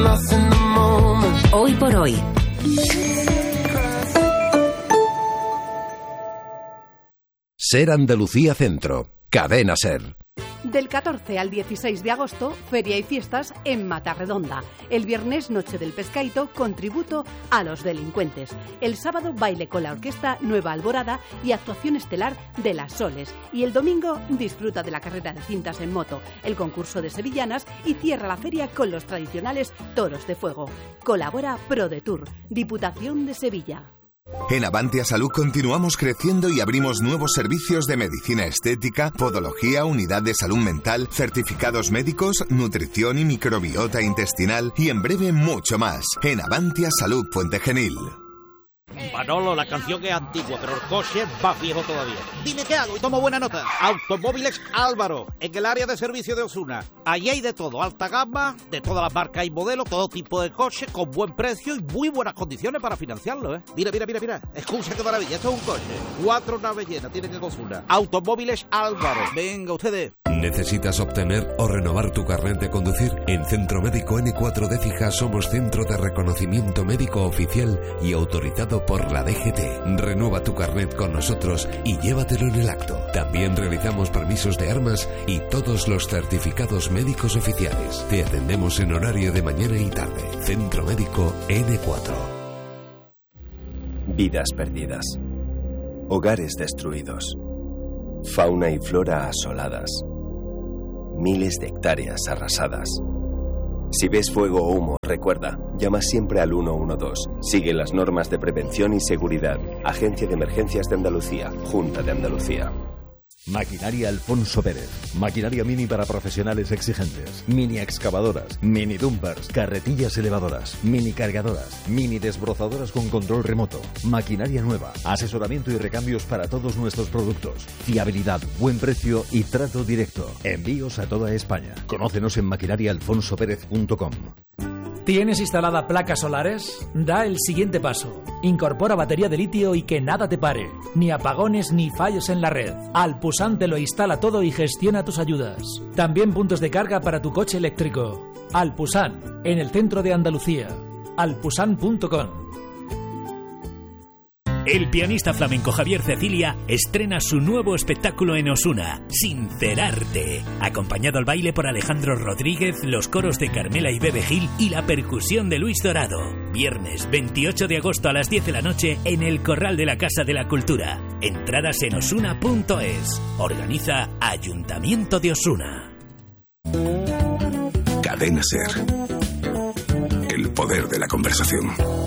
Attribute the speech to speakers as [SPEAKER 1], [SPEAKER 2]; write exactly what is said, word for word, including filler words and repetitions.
[SPEAKER 1] Hoy por hoy.
[SPEAKER 2] Ser Andalucía Centro, Cadena Ser.
[SPEAKER 3] Del catorce al dieciséis de agosto, feria y fiestas en Matarredonda. El viernes, Noche del Pescaíto, con tributo a los delincuentes. El sábado, baile con la orquesta Nueva Alborada y actuación estelar de Las Soles. Y el domingo, disfruta de la carrera de cintas en moto, el concurso de sevillanas y cierra la feria con los tradicionales toros de fuego. Colabora ProDetour, Diputación de Sevilla.
[SPEAKER 4] En Avantia Salud continuamos creciendo y abrimos nuevos servicios de medicina estética, podología, unidad de salud mental, certificados médicos, nutrición y microbiota intestinal y en breve mucho más. En Avantia Salud Puente Genil.
[SPEAKER 5] Manolo, la canción es antigua, pero el coche es más viejo todavía. Dime qué hago y tomo buena nota. Automóviles Álvaro, en el área de servicio de Osuna. Allí hay de todo, alta gama, de todas las marcas y modelos, todo tipo de coches, con buen precio y muy buenas condiciones para financiarlo, ¿eh? Mira, mira, mira, mira. Escucha qué maravilla, esto es un coche. Cuatro naves llenas, tienen que Osuna. Automóviles Álvaro. Venga, ustedes.
[SPEAKER 6] ¿Necesitas obtener o renovar tu carnet de conducir? En Centro Médico ene cuatro de Fija somos centro de reconocimiento médico oficial y autorizado por la D G T. Renueva tu carnet con nosotros y llévatelo en el acto. También realizamos permisos de armas y todos los certificados médicos oficiales. Te atendemos en horario de mañana y tarde. Centro Médico ene cuatro.
[SPEAKER 7] Vidas perdidas. Hogares destruidos. Fauna y flora asoladas. Miles de hectáreas arrasadas. Si ves fuego o humo, recuerda, llama siempre al uno uno dos. Sigue las normas de prevención y seguridad. Agencia de Emergencias de Andalucía, Junta de Andalucía.
[SPEAKER 8] Maquinaria Alfonso Pérez. Maquinaria mini para profesionales exigentes. Mini excavadoras, mini dumpers, carretillas elevadoras, mini cargadoras, mini desbrozadoras con control remoto. Maquinaria nueva. Asesoramiento y recambios para todos nuestros productos. Fiabilidad, buen precio y trato directo. Envíos a toda España. Conócenos en maquinaria alfonso pérez punto com.
[SPEAKER 9] ¿Tienes instalada placas solares? Da el siguiente paso. Incorpora batería de litio y que nada te pare. Ni apagones ni fallos en la red. Alpusan te lo instala todo y gestiona tus ayudas. También puntos de carga para tu coche eléctrico. Alpusan, en el centro de Andalucía. alpusan punto com.
[SPEAKER 10] El pianista flamenco Javier Cecilia estrena su nuevo espectáculo en Osuna, Sincerarte, acompañado al baile por Alejandro Rodríguez, los coros de Carmela y Bebe Gil y la percusión de Luis Dorado. Viernes veintiocho de agosto a las diez de la noche en el Corral de la Casa de la Cultura. Entradas en osuna punto es. Organiza Ayuntamiento de Osuna.
[SPEAKER 11] Cadena Ser. El poder de la conversación.